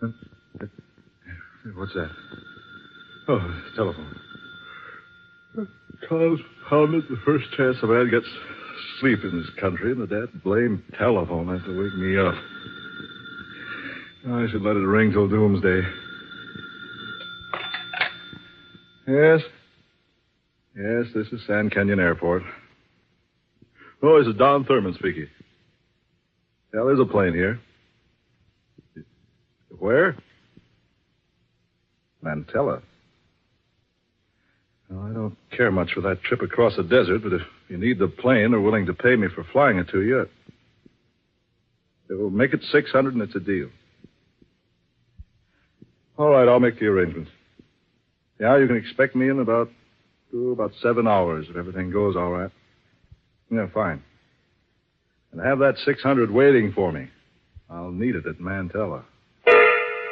What's that? Oh, telephone. Carl's pounded the first chance a man gets sleep in this country, and the blame telephone has to wake me up. I should let it ring till doomsday. Yes? Yes, this is San Canyon Airport. Oh, this is Don Thurman speaking. Yeah, there's a plane here. Where? Mantella. Well, I don't care much for that trip across the desert, but if you need the plane or willing to pay me for flying it to you, it will make it $600 and it's a deal. All right, I'll make the arrangements. Yeah, you can expect me in about 7 hours if everything goes all right. Yeah, fine. And have that $600 waiting for me. I'll need it at Mantella.